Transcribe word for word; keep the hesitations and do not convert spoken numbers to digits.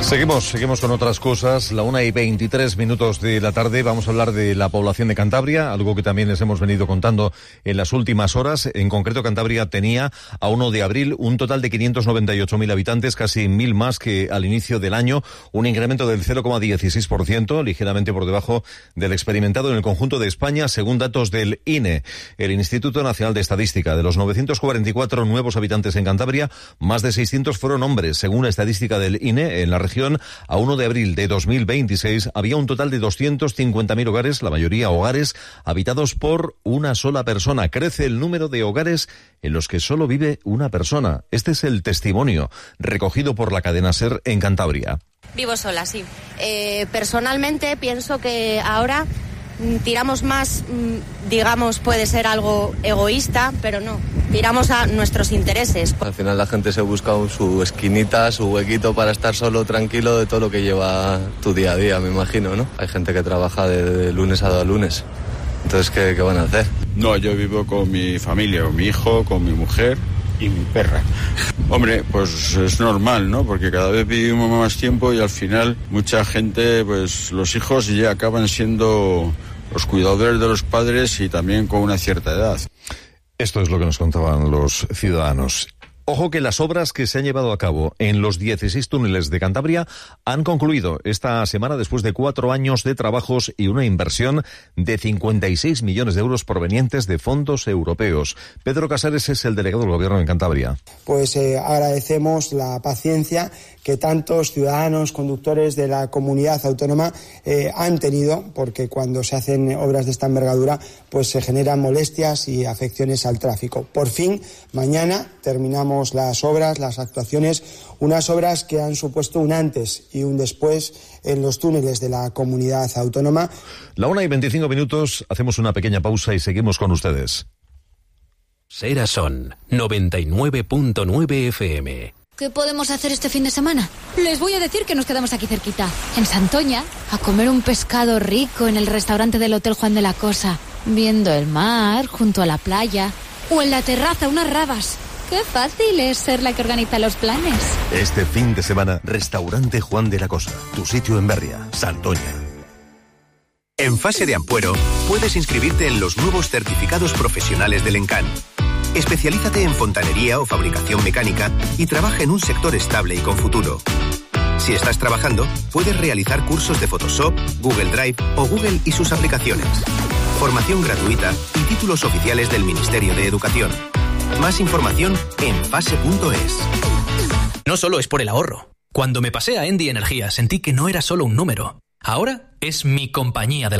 Seguimos, seguimos con otras cosas. La una y veintitrés minutos de la tarde. Vamos a hablar de la población de Cantabria, algo que también les hemos venido contando en las últimas horas. En concreto, Cantabria tenía a uno de abril un total de quinientos noventa y ocho mil habitantes, casi mil más que al inicio del año, un incremento del cero coma dieciséis por ciento, ligeramente por debajo del experimentado en el conjunto de España, según datos del I N E, el Instituto Nacional de Estadística. De los novecientos cuarenta y cuatro nuevos habitantes en Cantabria, más de seiscientos fueron hombres. Según la estadística del I N E, en la región, a uno de abril de dos mil veintiséis había un total de doscientos cincuenta mil hogares, la mayoría hogares habitados por una sola persona. Crece el número de hogares en los que solo vive una persona. Este es el testimonio recogido por la cadena SER en Cantabria. Vivo sola, sí. Eh, personalmente pienso que ahora tiramos más, digamos, puede ser algo egoísta, pero no, tiramos a nuestros intereses. Al final la gente se busca su esquinita, su huequito para estar solo, tranquilo de todo lo que lleva tu día a día, me imagino, ¿no? Hay gente que trabaja de, de lunes a lunes, entonces, ¿qué, qué van a hacer? No, yo vivo con mi familia, con mi hijo, con mi mujer y mi perra. Hombre, pues es normal, ¿no? Porque cada vez vivimos más tiempo y al final mucha gente, pues los hijos ya acaban siendo los cuidadores de los padres y también con una cierta edad. Esto es lo que nos contaban los ciudadanos. Ojo que las obras que se han llevado a cabo en los dieciséis túneles de Cantabria han concluido esta semana después de cuatro años de trabajos y una inversión de cincuenta y seis millones de euros provenientes de fondos europeos. Pedro Casares es el delegado del Gobierno en Cantabria. Pues eh, agradecemos la paciencia que tantos ciudadanos, conductores de la comunidad autónoma eh, han tenido, porque cuando se hacen obras de esta envergadura, pues se generan molestias y afecciones al tráfico. Por fin, mañana terminamos las obras, las actuaciones, unas obras que han supuesto un antes y un después en los túneles de la comunidad autónoma. La una y veinticinco minutos, hacemos una pequeña pausa y seguimos con ustedes. SER A S O N noventa y nueve punto nueve F M. ¿Qué podemos hacer este fin de semana? Les voy a decir que nos quedamos aquí cerquita, en Santoña, a comer un pescado rico en el restaurante del Hotel Juan de la Cosa, viendo el mar junto a la playa, o en la terraza unas rabas. ¡Qué fácil es ser la que organiza los planes! Este fin de semana, Restaurante Juan de la Cosa, tu sitio en Berria, Santoña. En Fase de Ampuero puedes inscribirte en los nuevos certificados profesionales del ENCAN. Especialízate en fontanería o fabricación mecánica y trabaja en un sector estable y con futuro. Si estás trabajando, puedes realizar cursos de Photoshop, Google Drive o Google y sus aplicaciones. Formación gratuita y títulos oficiales del Ministerio de Educación. Más información en fase punto es. No solo es por el ahorro. Cuando me pasé a Endy Energía sentí que no era solo un número. Ahora es mi compañía de la